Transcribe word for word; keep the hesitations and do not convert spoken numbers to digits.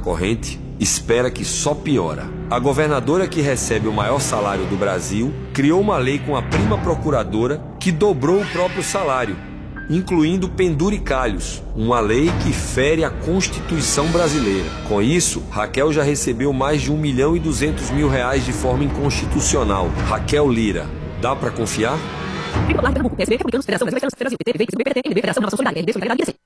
corrente, espera que só piora. A governadora que recebe o maior salário do Brasil criou uma lei com a prima procuradora que dobrou o próprio salário, incluindo penduricalhos, uma lei que fere a Constituição brasileira. Com isso, Raquel já recebeu mais de um milhão e duzentos mil reais de forma inconstitucional. Raquel Lira, dá pra confiar?